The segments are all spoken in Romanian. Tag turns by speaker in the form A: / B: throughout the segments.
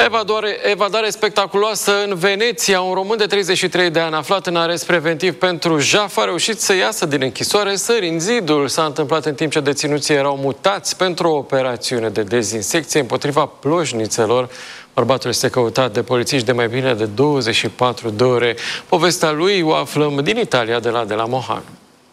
A: Evadare spectaculoasă în Veneția. Un român de 33 de ani aflat în arest preventiv pentru jaf a reușit să iasă din închisoare sărind zidul. S-a întâmplat în timp ce deținuții erau mutați pentru o operațiune de dezinsecție împotriva plojnițelor. Bărbatul este căutat de polițiști de mai bine de 24 de ore. Povestea lui o aflăm din Italia, de la Mohan.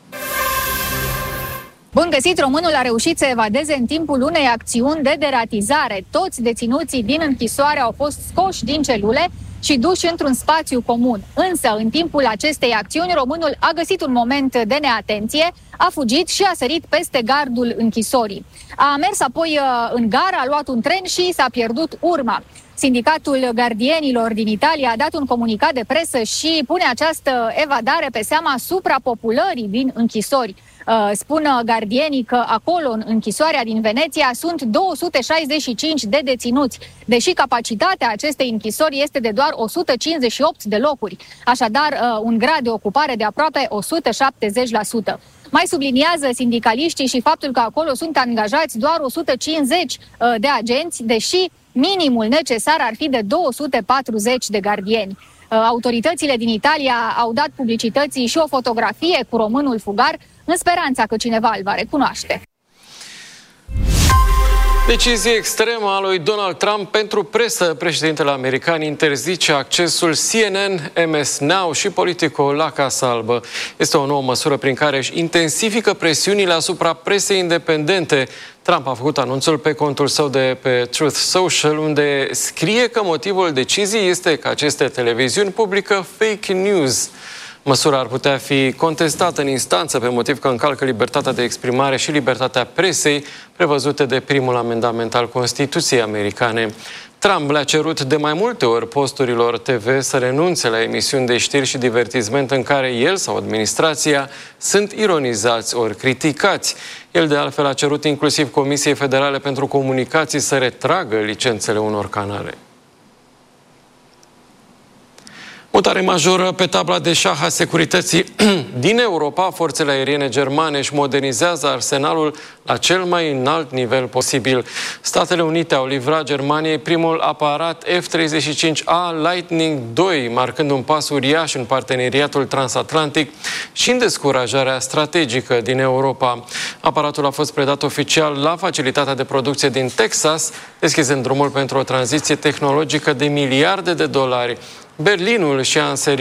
B: Bun găsit, românul a reușit să evadeze în timpul unei acțiuni de deratizare. Toți deținuții din închisoare au fost scoși din celule și duși într-un spațiu comun. Însă, în timpul acestei acțiuni, românul a găsit un moment de neatenție, a fugit și a sărit peste gardul închisorii. A mers apoi în gară, a luat un tren și s-a pierdut urma. Sindicatul gardienilor din Italia a dat un comunicat de presă și pune această evadare pe seama suprapopulării din închisori. Spun gardienii că acolo, în închisoarea din Veneția, sunt 265 de deținuți, deși capacitatea acestei închisori este de doar 158 de locuri, așadar un grad de ocupare de aproape 170%. Mai subliniază sindicaliștii și faptul că acolo sunt angajați doar 150 de agenți, deși minimul necesar ar fi de 240 de gardieni. Autoritățile din Italia au dat publicității și o fotografie cu românul fugar, în speranța că cineva îl va recunoaște.
A: Decizie extremă a lui Donald Trump pentru presă. Președintele american interzice accesul CNN, MS Now și Politico la Casa Albă. Este o nouă măsură prin care își intensifică presiunile asupra presei independente. Trump a făcut anunțul pe contul său de pe Truth Social, unde scrie că motivul deciziei este că aceste televiziuni publică fake news. Măsura ar putea fi contestată în instanță pe motiv că încalcă libertatea de exprimare și libertatea presei prevăzute de primul amendament al Constituției americane. Trump le-a cerut de mai multe ori posturilor TV să renunțe la emisiuni de știri și divertisment în care el sau administrația sunt ironizați ori criticați. El de altfel a cerut inclusiv Comisiei Federale pentru Comunicații să retragă licențele unor canale. Mutare majoră pe tabla de șah a securității din Europa. Forțele aeriene germane își modernizează arsenalul la cel mai înalt nivel posibil. Statele Unite au livrat Germaniei primul aparat F-35A Lightning II, marcând un pas uriaș în parteneriatul transatlantic și în descurajarea strategică din Europa. Aparatul a fost predat oficial la facilitatea de producție din Texas, deschizând drumul pentru o tranziție tehnologică de miliarde de dolari. Berlinul și-a